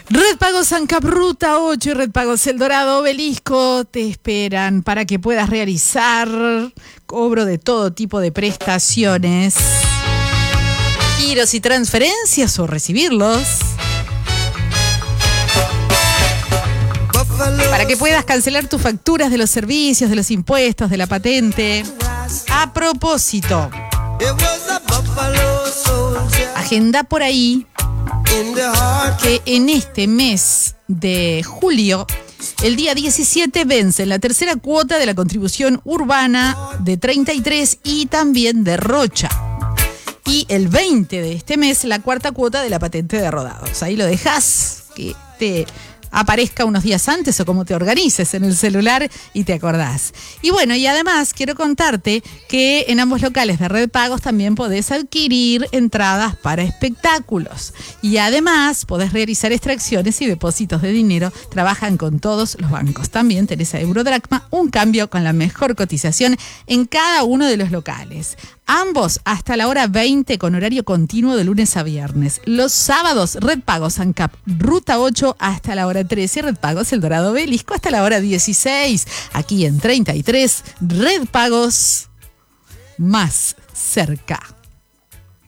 Red Pagos ANCAP Ruta 8 y Red Pagos El Dorado Obelisco te esperan para que puedas realizar cobro de todo tipo de prestaciones, giros y transferencias o recibirlos, para que puedas cancelar tus facturas de los servicios, de los impuestos, de la patente. A propósito, agenda por ahí que en este mes de julio, el día 17, vence la tercera cuota de la contribución urbana de 33 y también de Rocha. Y el 20 de este mes, la cuarta cuota de la patente de rodados. Ahí lo dejas que te aparezca unos días antes o como te organices en el celular y te acordás. Y bueno, y además quiero contarte que en ambos locales de Red Pagos también podés adquirir entradas para espectáculos. Y además podés realizar extracciones y depósitos de dinero. Trabajan con todos los bancos. También tenés a Eurodracma, un cambio con la mejor cotización en cada uno de los locales. Ambos hasta la hora 20 con horario continuo de lunes a viernes. Los sábados, Red Pagos ANCAP Ruta 8 hasta la hora 13. Red Pagos El Dorado Obelisco hasta la hora 16. Aquí en 33, Red Pagos más cerca.